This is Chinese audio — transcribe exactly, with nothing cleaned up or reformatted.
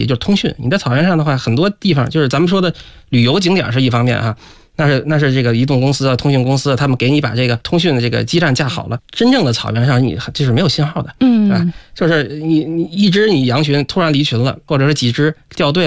就是通讯。你在草原上的话，很多地方就是咱们说的旅游景点是一方面哈，那是那是这个移动公司啊、通讯公司啊，他们给你把这个通讯的这个基站架好了。真正的草原上你就是没有信号的，嗯，对吧？就是你你一只你羊群突然离群了，或者是几只掉队。